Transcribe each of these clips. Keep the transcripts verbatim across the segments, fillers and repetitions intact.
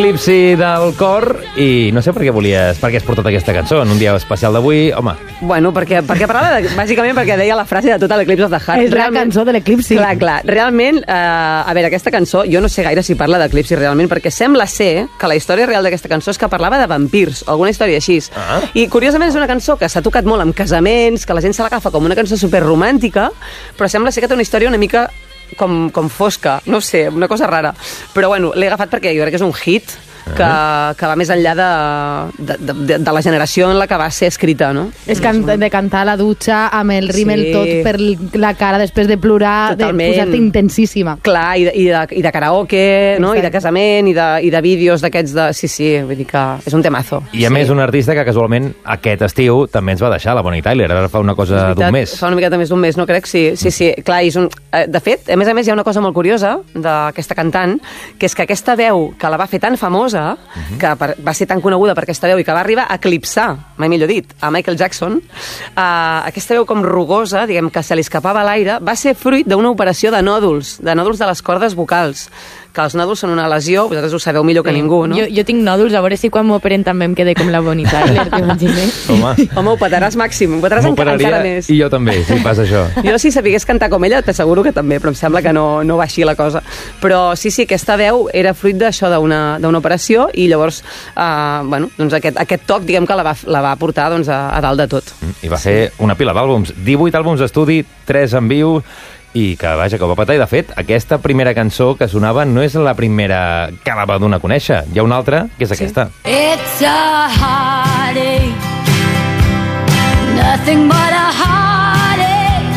l'eclipsi del cor i no sé per què volies, per què has portat aquesta cançó en un dia especial d'avui, home. Bueno, perquè, perquè parlava, de, bàsicament perquè deia la frase de Total Eclipse of the Heart. És realment, la cançó de l'eclipsi. Clar, clar. Realment, eh, a veure, aquesta cançó, jo no sé gaire si parla d'eclipsi realment, perquè sembla ser que la història real d'aquesta cançó és que parlava de vampirs, o alguna història així. Ah. I curiosament és una cançó que s'ha tocat molt amb casaments, que la gent se l'agafa com una cançó superromàntica, però sembla ser que té una història una mica com, com fosca, no sé, una cosa rara. Però bueno, l'he agafat perquè jo crec que és un hit que, que va més enllà de, de, de, de la generació en la que va ser escrita, no? És can de cantar a la dutxa amb el rímel sí. tot per la cara després de plorar, totalment. De posar-te intensíssima. Clar, i de, i de, i de karaoke, no? I de casament, i de, i de vídeos d'aquests de... Sí, sí, vull dir que és un temazo. I a sí. més un artista que casualment aquest estiu també ens va deixar, la Bonnie Tyler, ara fa una cosa d'un mes. Fa una miqueta més d'un mes, no crec? Sí, sí, sí. Clar, és un... De fet, a més a més hi ha una cosa molt curiosa d'aquesta cantant, que és que aquesta veu que la va fer tan famosa Uh-huh. que per, va ser tan coneguda per aquesta veu i que va arribar a eclipsar, mai millor dit, a Michael Jackson, uh, aquesta veu com rugosa, diguem que se li escapava l'aire, va ser fruit d'una operació de nòduls, de nòduls de les cordes vocals, que els nòduls són una lesió, vosaltres ho sabeu millor que sí. ningú, no? Jo, jo tinc nòduls, a veure si quan m'operen també em quede com la Bonnie Tyler, t'imagines? Home. Home, ho petaràs màxim, ho petaràs encara, encara més. I jo també, si passa això. Jo si sapigués cantar com ella, t'asseguro que també, però em sembla que no, no va així la cosa. Però sí, sí, aquesta veu era fruit d'això, d'una d'una operació, i llavors, uh, bueno, doncs aquest, aquest toc, diguem que la va, la va portar doncs, a, a dalt de tot. I va ser una pila d'àlbums, divuit àlbums d'estudi, tres en viu, i que, vaja, que ho va petar. I, de fet, aquesta primera cançó que sonava no és la primera que la va donar a conèixer. Hi ha una altra, que és aquesta. Sí. It's a heartache, nothing but a heartache,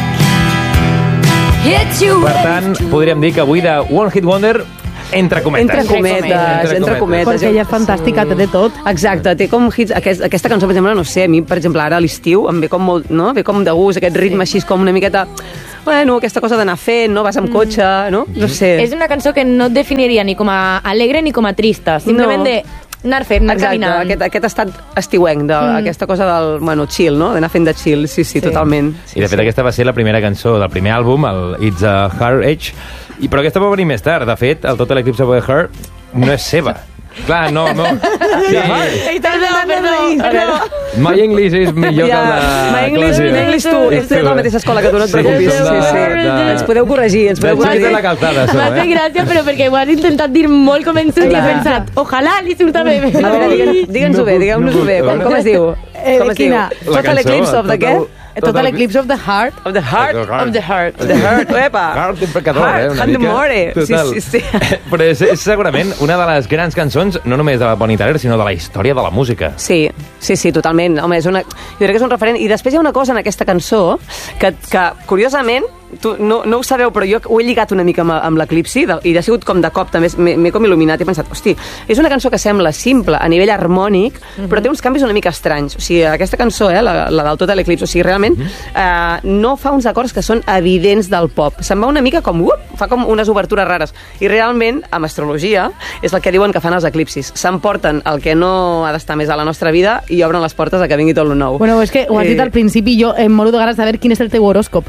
hits you. Per tant, podríem dir que avui de One Hit Wonder entre cometes. Entre cometes, entre, entre cometes. Perquè ella és fantàstica, té de tot. Exacte, té com hits, aquest, aquesta cançó, per exemple, no sé, a mi, per exemple, ara a l'estiu em ve com molt, no? Ve com de gust, aquest ritme així com una miqueta... Bueno, aquesta cosa d'anar fent, no? Vas amb mm. cotxe, no? No sé. És una cançó que no et definiria ni com a alegre ni com a trista, simplement no. de anar fent, anar Exacte, caminant. Aquest, aquest estat estiuenc, de, mm. aquesta cosa del, bueno, chill, no? D'anar fent de chill, sí, sí, sí. totalment. Sí, I de fet sí. aquesta va ser la primera cançó del primer àlbum, el It's a Heartache, i però aquesta va venir més tard. De fet, el Total Eclipse of the Heart no és seva. Clar, no, no. Sí. Ei, perdó, perdó, perdó. My English és millor ja, que el de My English, my English tu. Ets de la mateixa escola que tu, no et preocupis. Sí, sí, sí. De... Ens podeu corregir, ens podeu corregir. De la calçada, això, M'ha fet gràcia, però perquè ho has intentat dir molt convençut i he pensat, ojalà li surta bé. A veure, digue'ns-ho bé, digue'm-nos-ho bé. Com, com es diu? Com es diu? Total Eclipse of the què? Total Eclipse of the Heart. Of the Heart? Of the Heart. Of the Heart, epa. Heart imprecador, eh, una mica. Heart Sí, sí, sí. Però és, és segurament una de les grans cançons, no només de la Bonnie Tyler, sinó de la història de la música. Sí, sí, sí, totalment. Home, és una, jo crec que és un referent. I després hi ha una cosa en aquesta cançó que, que curiosament, tu no, no ho sabeu, però jo ho he lligat una mica amb, amb l'eclipsi, i ha sigut com de cop, també m'he com il·luminat i he pensat, hosti, és una cançó que sembla simple a nivell harmònic, uh-huh. però té uns canvis una mica estranys. O sigui, aquesta cançó, eh, la, la del Total Eclipse, o sigui, realment uh-huh. eh, no fa uns acords que són evidents del pop. Se'n va una mica com, up, fa com unes obertures rares. I realment, amb astrologia, és el que diuen que fan els eclipsis. S'emporten el que no ha d'estar més a la nostra vida i obren les portes a que vingui tot lo nou. Bueno, és que ho has dit al principi, jo em moro de ganes de saber quin és el teu horòscop.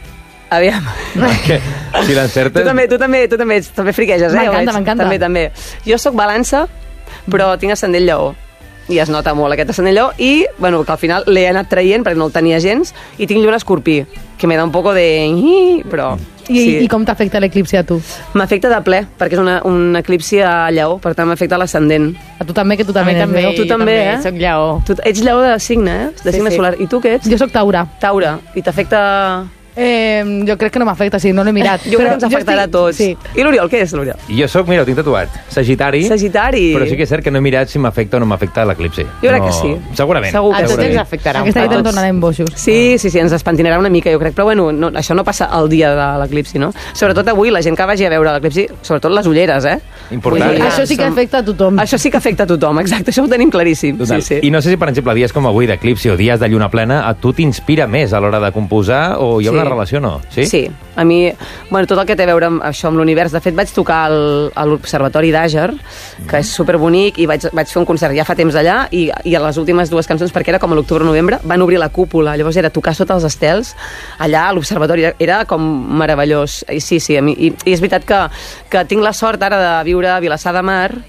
Aviam. Que, si l'encertes... Tu també, tu també, tu també, ets, també friqueges, eh? M'encanta, m'encanta. També, també. Jo sóc balança, però tinc ascendent lleó. I es nota molt aquest ascendent lleó. I, bueno, que al final l'he anat traient perquè no el tenia gens. I tinc lluna escorpí, que me da un poco de... Però... I, sí. I com t'afecta l'eclipsi a tu? M'afecta de ple, perquè és una, un eclipsi a lleó, per tant m'afecta l'ascendent. A tu també, que tu també, també, ets tu també, també, eh? Soc lleó. Tu ets lleó de signe, eh? De signe sí, sí. solar. I tu què ets? Jo soc taura. Taura. I t'afecta... Eh, jo crec que no m'afecta, sí, no l'he mirat. Jo crec que ens afectarà a tots. Sí. I l'Oriol, què és l'Oriol? Jo soc, mira, ho tinc tatuat, Sagitari. Sagitari. Però sí que és cert que no he mirat si m'afecta o no m'afecta l'eclipsi. Jo crec no... que sí. Segurament. Segur que a tots ens afectarà. Aquesta nit ens donarem boixos. Sí, sí, sí, ens espentinarà una mica, jo crec. Però bueno, no, això no passa el dia de l'eclipsi, no? Sobretot avui, la gent que vagi a veure l'eclipsi, sobretot les ulleres, eh? Important. Dir, això sí que afecta a tothom. Això sí que afecta a tothom, exacte. Això ho tenim claríssim. Sí, sí. I no sé si, per exemple, dies com avui d'eclipsi o dies de lluna plena, a tu t'inspira més a l'hora de composar o hi ha sí. una relació o no? Sí? Sí. A mi, bueno, tot el que té a veure amb això, amb l'univers. De fet, vaig tocar al, a l'Observatori d'Àger, que és superbonic, i vaig, vaig fer un concert ja fa temps allà, i, i a les últimes dues cançons, perquè era com a l'octubre-novembre, van obrir la cúpula. Llavors era tocar sota els estels, allà a l'Observatori. Era com meravellós. I sí, sí, a mi, i, i és veritat que, que tinc la sort ara de viure a Vilassar de Mar,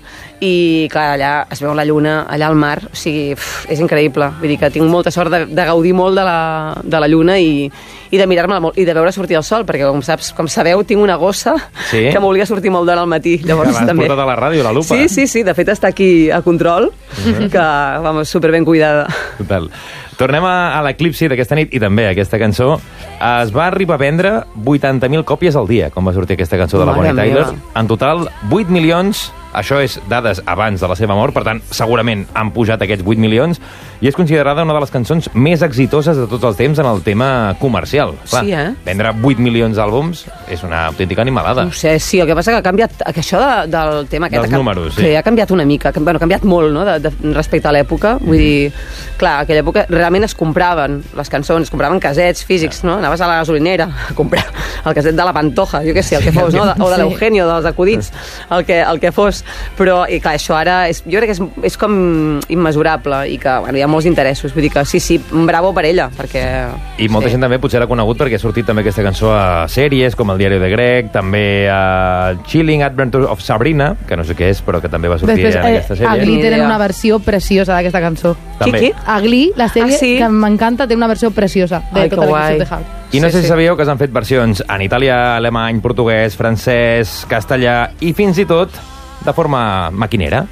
i clar, allà es veu la lluna, allà al mar, o sigui, uf, és increïble. Vull dir que tinc molta sort de, de gaudir molt de la, de la lluna i, i de mirar-me molt, i de veure sortir el sol, perquè com saps, com sabeu, tinc una gossa sí? que m'obliga a sortir molt d'hora al matí. Llavors, que també. portat a la ràdio, la lupa. Sí, sí, sí, de fet està aquí a control, uh-huh. que, vamos, superben cuidada. Total. Tornem a, a l'eclipsi d'aquesta nit i també a aquesta cançó. Es va arribar a vendre vuitanta mil còpies al dia, com va sortir aquesta cançó de la Bonnie Tyler. En total, vuit milions. Això és dades abans de la seva mort, per tant, segurament han pujat aquests vuit milions, i és considerada una de les cançons més exitoses de tots els temps en el tema comercial. Clar, sí, eh? Vendre vuit milions d'àlbums és una autèntica animalada. No sé, sí, el que passa que ha canviat, que això de, del tema aquest... Dels que, números, sí. Que ha canviat una mica, que, bueno, ha canviat molt, no?, de, de, respecte a l'època. Vull dir, clar, a aquella època realment es compraven les cançons, es compraven casets físics, no? Anaves a la gasolinera a comprar el caset de la Pantoja, jo què sé, el que fos, no? O de l'Eugenio, dels acudits, el que, el que fos. Però, i clar, això ara és, jo crec que és, és com immesurable i que, bueno, hi ha molts interessos. Vull dir que sí, sí, bravo per ella, perquè... I molta sí. gent també potser l'ha conegut perquè ha sortit també aquesta cançó a sèries com El diari de Greg, també a Chilling Adventures of Sabrina, que no sé què és, però que també va sortir Després, en aquesta sèrie. A Glee tenen una versió preciosa d'aquesta cançó. També. Qui, qui? A Glee, la sèrie, ah, sí? que m'encanta, té una versió preciosa de Ai, tota guai. l'equip de Hal. I no Sí, sé si sí. sabíeu que s'han fet versions en italià, alemany, portuguès, francès, castellà i fins i tot de forma maquinera.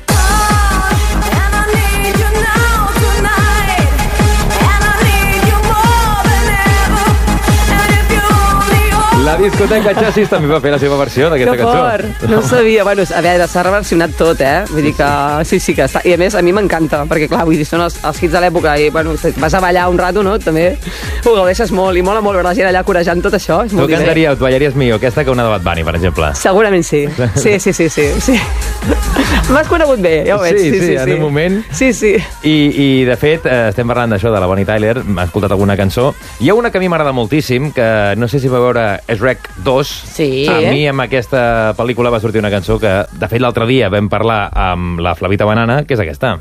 La discoteca Chassis també va fer la seva versió d'aquesta Que cançó. fort! No ho sabia. Bueno, a veure, s'ha reversionat tot, eh? Vull dir que sí, sí que està... I a més, a mi m'encanta, perquè clar, vull dir, són els, els hits de l'època i, bueno, vas a ballar un rato, no? També ho gaudeixes molt i mola molt veure la gent allà corejant tot això. És Tu molt divertit. cantaries, tu ballaries millor aquesta que una de Bad Bunny, per exemple. Segurament sí. Sí, sí, sí, sí. sí. M'has conegut bé, ja ho veig. Sí, Sí, sí, sí, en sí. un moment. Sí, sí. I, i de fet, eh, estem parlant d'això, de la Bonnie Tyler, m'ha escoltat alguna cançó. Hi ha una que a mi m'agrada moltíssim, que no sé si va veure Shrek dos. Sí. A mi amb aquesta pel·lícula va sortir una cançó que, de fet, l'altre dia vam parlar amb la Flavita Banana, que és aquesta.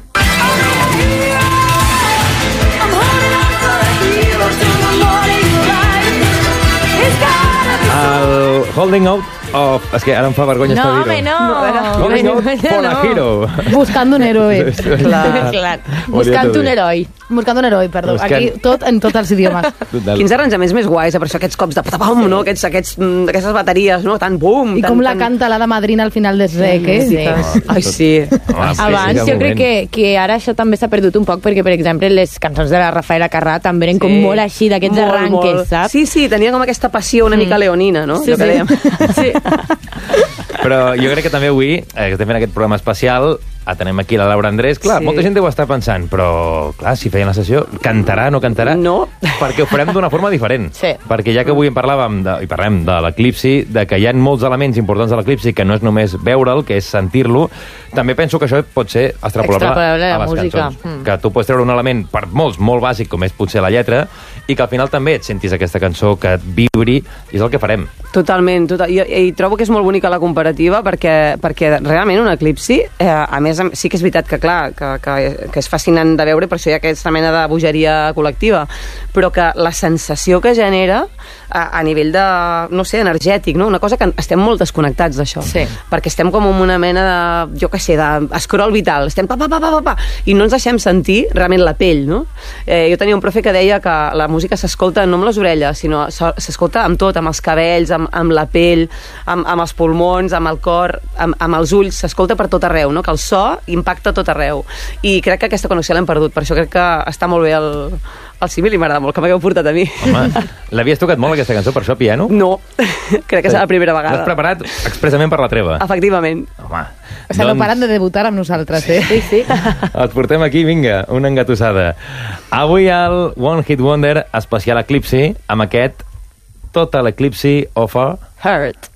El Holding Out of... És que ara em fa vergonya No, estar home, dir-ho. no. Holding Out for a Hero. Buscando un héroe. Clar. Clar. Volia Buscant dir. un heroi. Buscando un héroe, perdó. Buscant- Aquí tot en tots els idiomes. Total. Quins arranjaments més guais, eh? Per això aquests cops de patapam, no? Aquests, aquests, mm, aquestes bateries, no? Tan bum, I tan, com la tan... canta la de Madrina al final del rec, eh? Sí. Ai, sí. Home, Abans sí, jo crec que, que ara això també s'ha perdut un poc perquè, per exemple, les cançons de la Rafaela Carrà també eren com molt així, d'aquests Molt, arranques, molt. saps? Sí, sí, tenia com aquesta passió una mica leonina, no? Sí, Jo que sí. dèiem. Sí. Però jo crec que també avui, eh, que estem fent aquest programa especial, atenem aquí la Laura Andrés. Clar, Sí. molta gent deu estar pensant, però, clar, si feien la sessió, cantarà, no cantarà? No. Perquè ho farem d'una forma diferent. Sí. Perquè ja que avui en parlàvem, de, i parlem de l'eclipsi, de que hi ha molts elements importants de l'eclipsi, que no és només veure'l, que és sentir-lo, també penso que això pot ser extrapolable, Extrapolable a a la les música. cançons. Mm. Que tu pots treure un element, per molts, molt bàsic, com és potser la lletra, i que al final també et sentis aquesta cançó, que et vibri, i és el que farem. Totalment, total. I, i trobo que és molt bonica la comparativa perquè, perquè realment un eclipsi, eh, a més, sí que és veritat que, clar, que, que, que és fascinant de veure, per això hi ha aquesta mena de bogeria col·lectiva, però que la sensació que genera a, a nivell de, no sé, energètic, no? Una cosa que estem molt desconnectats d'això, Sí. perquè estem com en una mena de, jo què sé, d'escrol vital, estem pa, pa, pa, pa, pa, pa, i no ens deixem sentir realment la pell, no? Eh, jo tenia un profe que deia que la música s'escolta no amb les orelles, sinó s'escolta amb tot, amb els cabells, amb, amb la pell, amb, amb els pulmons, amb el cor, amb, amb els ulls, s'escolta per tot arreu, no? Que el so impacta a tot arreu. I crec que aquesta connexió l'hem perdut, per això crec que està molt bé el, el símil i m'agrada molt que m'hagueu portat a mi. Home, l'havies tocat molt, aquesta cançó, per això, piano? No, crec que és la primera L'has vegada. preparat expressament per la treva? Efectivament. Home, O sigui, no paren de debutar amb nosaltres, eh? Sí, sí. et portem aquí, vinga, una engatussada. Avui al One Hit Wonder especial Eclipsi, amb aquest Total Eclipse of a Hurt.